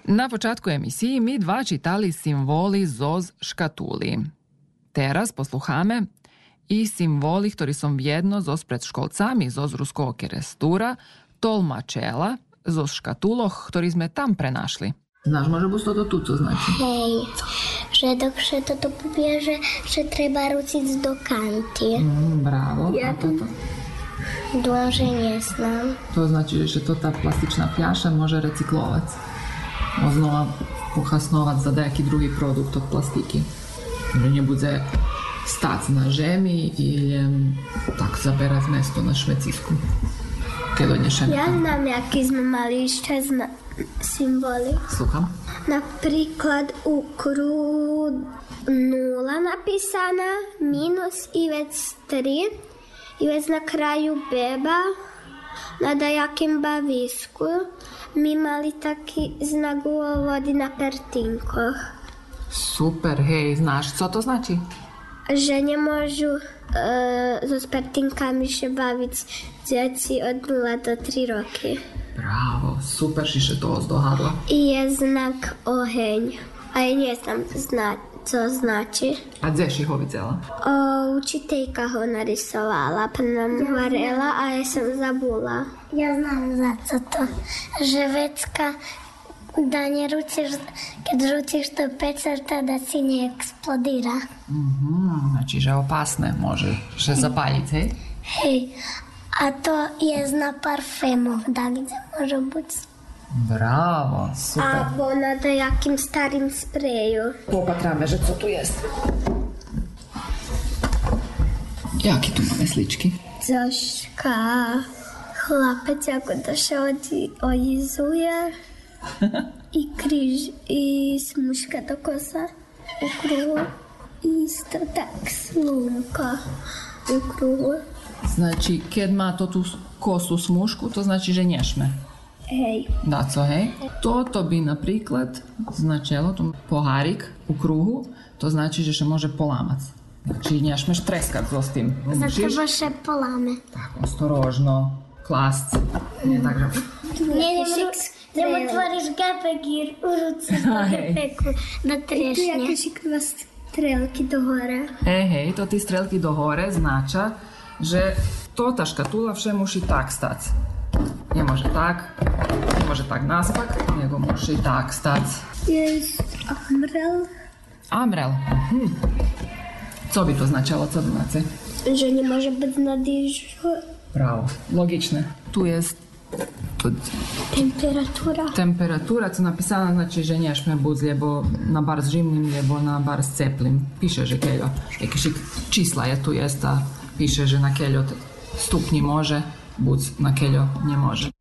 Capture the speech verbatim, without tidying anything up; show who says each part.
Speaker 1: Na počátku emisії my dva čítali symboli zoz škatuli. Teraz posluchamy i symboli, ktorí som vjedno zo s predškolcami zo z ruského kerestura tolmačela zo škatuloch, ktorí sme tam prenašli. Znaš, może byś to to tu, co znaczy?
Speaker 2: Hej, že dokže toto povie, že, že treba ruciť do kanty.
Speaker 1: Mm, bravo.
Speaker 2: Ja
Speaker 1: A toto?
Speaker 2: Dôže neznám.
Speaker 1: To znači, že to ta plastična fľaša može recyklovať. Oznova pohasnovať za nejaký druhý produkt od plastiky. Že nebude stať na žemi ili tak zaberať mesto na švecisku. Keď odnešeme.
Speaker 2: Ja znam, jaký sme mali ešte zna- symboly.
Speaker 1: Slucham.
Speaker 2: Napríklad u kruhu nula napísaná, minus i vec tri, i vec na kraju beba, na dajakým bavisku. My mali taký znak vody na pertinkoch.
Speaker 1: Super, hej, znaš, co to znači?
Speaker 2: Že nemôžu e, so pertinkami še baviť deti od nula do tri roky.
Speaker 1: Bravo, super si še to zdohadla.
Speaker 2: I je znak oheň. A ja neznam, zna, co znači.
Speaker 1: A gdje si ho videla?
Speaker 2: O, učiteljka ho narysovala, pa nam hovorila, a ja som zabula. Ja znam za co to. Že vecka da ne ruciš, kad ruciš do pecata da si ne eksplodira.
Speaker 1: Mhm, znači, že opasne može še zapaliti, hej?
Speaker 2: Hej, a to je zna parfemov, da gdje može biti.
Speaker 1: Bravo, super.
Speaker 2: Або на деяким старим спрею.
Speaker 1: Popatrame, že co tu jest. Jaki tu máme sličky?
Speaker 2: Zoška, chlapec ako došao ojizuje i križ i smuška do kosa u kruhu. Isto tak slunka u kruhu.
Speaker 1: Znači, keď má to tú kosu smušku, to znači, že nješme.
Speaker 2: Hej.
Speaker 1: Da, co, hej? Toto bi, napríklad, značilo, to poharik u kruhu, to znači, že še može polamac. Znači, nješmeš treskat s tim.
Speaker 2: Zato še polame.
Speaker 1: Tako, ostorožno, klasc. Nie tak, že...
Speaker 2: Nie, nie otvoriš gepek i u ruci s gepeku da trešne. Tu jaka šiknula strelky do hore.
Speaker 1: Hej, hej, to ti strelky do hore znača, že to ta škatula vše muši tak stať. Nie može tak, nie može tak naspak, nego može i tak stać.
Speaker 2: Jest amrel.
Speaker 1: Amrel. Hm. Co bi to značilo, co znaczy?
Speaker 2: Że nie może być na dyżu.
Speaker 1: Bravo, logične. Tu jest tu...
Speaker 2: Temperatura.
Speaker 1: Temperatura, co napisana znači, že nješme bud lebo na bar s žimnim, lebo na bar s ceplim. Piše, že keljo. Jakieś čísla je tu jest, a piše, že na keljo stupni može, buď na keľo nemôže.